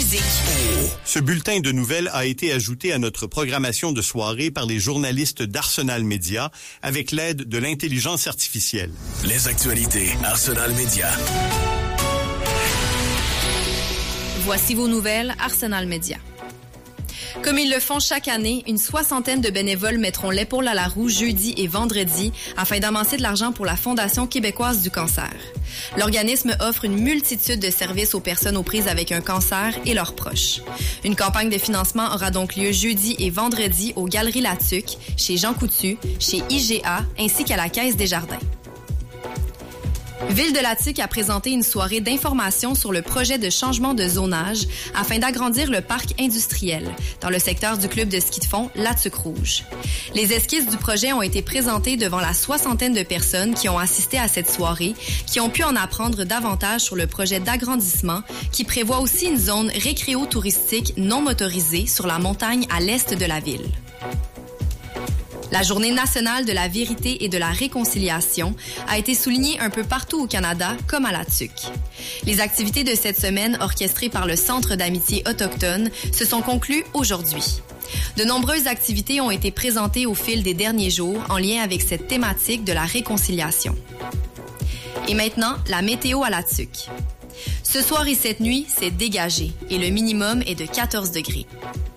musique. Ce bulletin de nouvelles a été ajouté à notre programmation de soirée par les journalistes d'Arsenal Média avec l'aide de l'intelligence artificielle. Les actualités Arsenal Média. Voici vos nouvelles Arsenal Média. Comme ils le font chaque année, une 60aine de bénévoles mettront l'épaule à la roue jeudi et vendredi afin d'amasser de l'argent pour la Fondation québécoise du cancer. L'organisme offre une multitude de services aux personnes aux prises avec un cancer et leurs proches. Une campagne de financement aura donc lieu jeudi et vendredi aux Galeries Latuc, chez Jean Coutu, chez IGA ainsi qu'à la Caisse des Jardins. Ville de Latuc a présenté une soirée d'information sur le projet de changement de zonage afin d'agrandir le parc industriel dans le secteur du club de ski de fond Latuc Rouge. Les esquisses du projet ont été présentées devant la 60aine de personnes qui ont assisté à cette soirée, qui ont pu en apprendre davantage sur le projet d'agrandissement qui prévoit aussi une zone récréo-touristique non motorisée sur la montagne à l'est de la ville. La Journée nationale de la vérité et de la réconciliation a été soulignée un peu partout au Canada, comme à Latuc. Les activités de cette semaine, orchestrées par le Centre d'amitié autochtone, se sont conclues aujourd'hui. De nombreuses activités ont été présentées au fil des derniers jours en lien avec cette thématique de la réconciliation. Et maintenant, la météo à Latuc. Ce soir et cette nuit, c'est dégagé et le minimum est de 14 degrés.